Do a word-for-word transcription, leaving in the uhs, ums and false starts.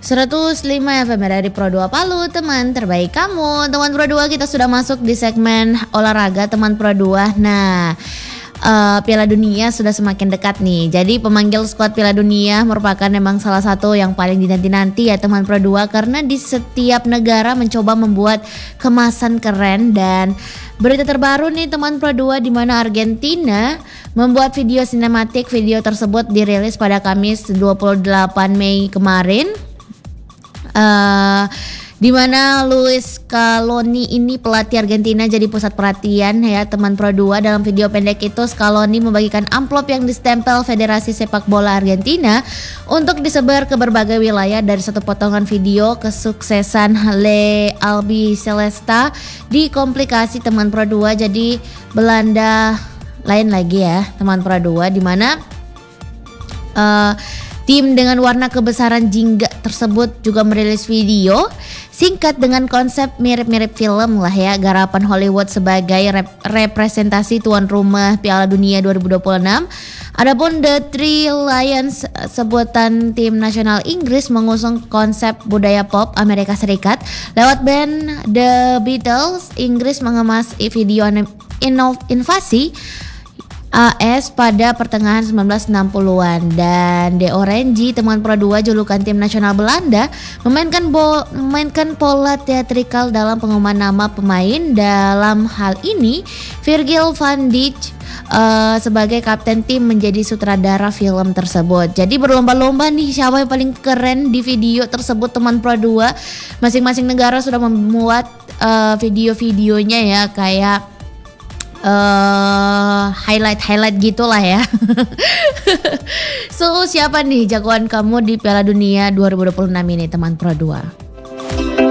seratus lima F M dari Pro dua Palu, teman terbaik kamu. Teman Pro dua, kita sudah masuk di segmen olahraga teman Pro dua. Nah, uh, Piala Dunia sudah semakin dekat nih. Jadi pemanggil skuad Piala Dunia merupakan memang salah satu yang paling dinanti-nanti ya teman Pro dua, karena di setiap negara mencoba membuat kemasan keren. Dan berita terbaru nih teman Pro dua, di mana Argentina membuat video sinematik. Video tersebut dirilis pada Kamis dua puluh delapan Mei kemarin. Uh, di mana Luis Scaloni ini pelatih Argentina jadi pusat perhatian ya teman Pro dua. Dalam video pendek itu Scaloni membagikan amplop yang distempel Federasi Sepak Bola Argentina untuk disebar ke berbagai wilayah. Dari satu potongan video kesuksesan Le Albiceleste di komplikasi teman Pro dua, jadi Belanda lain lagi ya teman Pro dua, di mana uh, tim dengan warna kebesaran jingga tersebut juga merilis video singkat dengan konsep mirip-mirip film lah ya, garapan Hollywood sebagai rep- representasi tuan rumah Piala Dunia dua ribu dua puluh enam. Adapun The Three Lions, sebutan tim nasional Inggris, mengusung konsep budaya pop Amerika Serikat lewat band The Beatles. Inggris mengemas video invasi A S pada pertengahan sembilan belas enam puluhan. Dan The Orange, teman Pro dua, julukan tim nasional Belanda, memainkan bo- memainkan pola teatrikal dalam pengumuman nama pemain. Dalam hal ini Virgil van Dijk uh, sebagai kapten tim menjadi sutradara film tersebut. Jadi berlomba-lomba nih siapa yang paling keren di video tersebut teman Pro dua. Masing-masing negara sudah membuat uh, video-videonya ya, kayak Uh, highlight-highlight gitulah ya. So siapa nih jagoan kamu di Piala Dunia dua ribu dua puluh enam ini teman Pro dua?